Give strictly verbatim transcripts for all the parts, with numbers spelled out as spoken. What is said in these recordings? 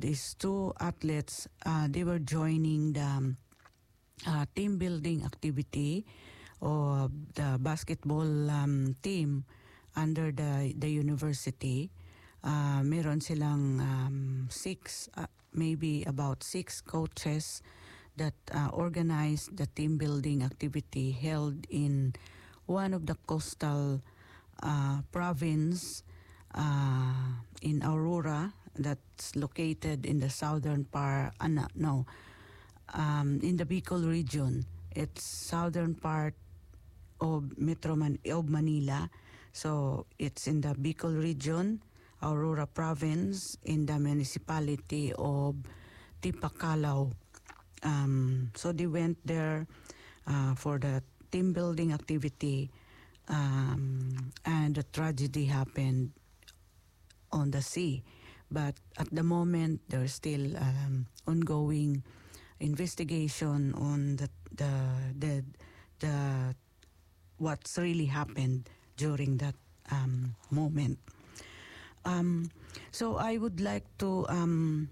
these two athletes, uh, they were joining the um, uh, team building activity or the basketball um, team under the the university. Uh, meron silang um, six, uh, maybe about six coaches that uh, organized the team building activity held in one of the coastal uh, province uh, in Aurora that's located in the southern part, uh, no, no um, in the Bicol region. It's southern part of Metro Man- of Manila. So it's in the Bicol region, Aurora province, in the municipality of Tipacalaw. Um, so they went there uh, for the team building activity, um, and the tragedy happened on the sea. But at the moment, there's still um, ongoing investigation on the the the, the what's really happened during that um, moment. Um, so I would like to um,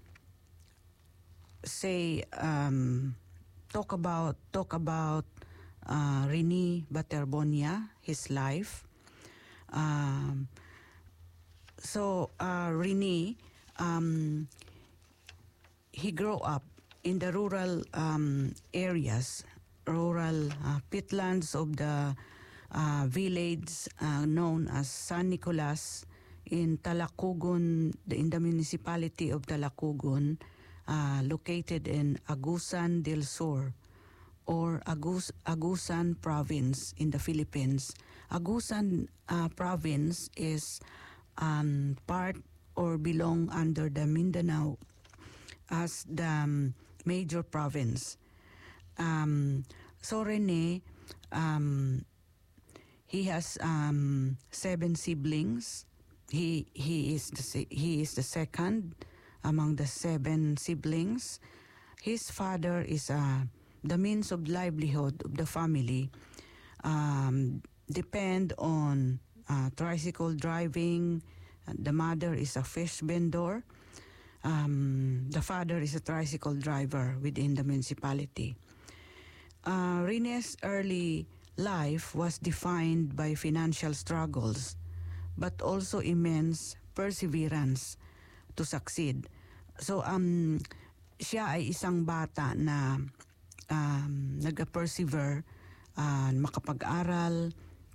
say um, talk about talk about uh, Rene Baterbonia, his life. Um, so uh, Rene, um, he grew up in the rural um, areas, rural uh, pitlands of the uh, village uh, known as San Nicolas in Talacugon, in the municipality of Talacugon, uh, located in Agusan del Sur or Agus, Agusan province in the Philippines. Agusan uh, province is um, part or belong under the Mindanao as the um, major province. Um, so Rene, um, he has um, seven siblings. He he is the he is the second among the seven siblings. His father is uh, the means of livelihood of the family. Um, depend on uh, tricycle driving. The mother is a fish vendor. Um, the father is a tricycle driver within the municipality. Uh, Rene's early life was defined by financial struggles, but also immense perseverance to succeed. So, um, siya ay isang bata na um, nag-persevere, uh, makapag-aral,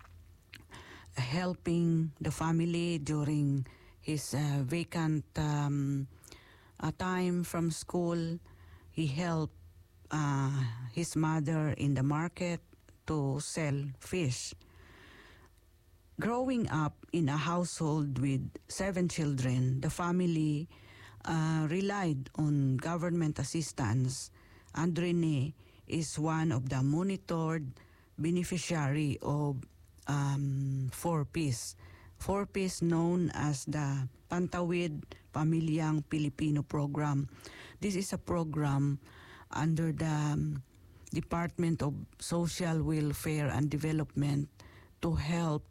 helping the family during his uh, vacant um, uh, time from school. He helped uh, his mother in the market to sell fish. Growing up in a household with seven children, the family uh, relied on government assistance, and Rene is one of the monitored beneficiary of um, four Ps. four Ps known as the Pantawid Pamilyang Pilipino Program. This is a program under the um, Department of Social Welfare and Development to help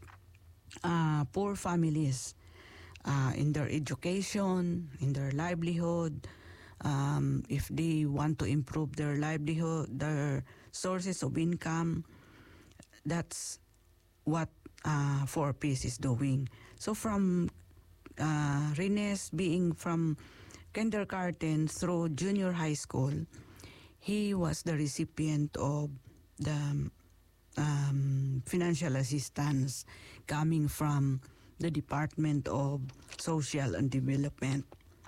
uh, poor families uh, in their education, in their livelihood. Um, if they want to improve their livelihood, their sources of income, that's what uh, four Ps is doing. So from uh, Rene's being from kindergarten through junior high school, he was the recipient of the um, financial assistance coming from the Department of Social and Development.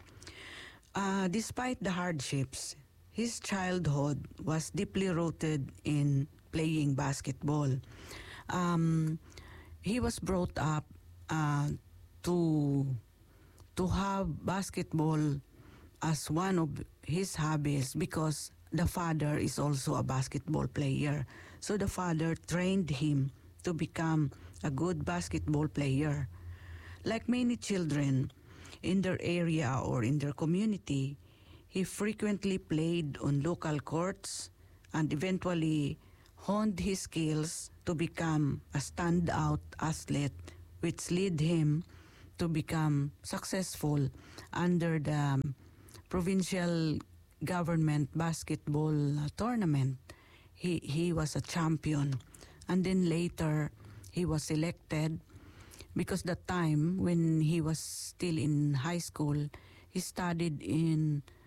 Uh, despite the hardships, his childhood was deeply rooted in playing basketball. Um, he was brought up uh, to to have basketball as one of his hobbies because the father is also a basketball player. So the father trained him to become a good basketball player. Like many children in their area or in their community, he frequently played on local courts and eventually honed his skills to become a standout athlete, which led him to become successful under the provincial government basketball uh, tournament. He he was a champion, and then later he was selected because the time when he was still in high school, he studied in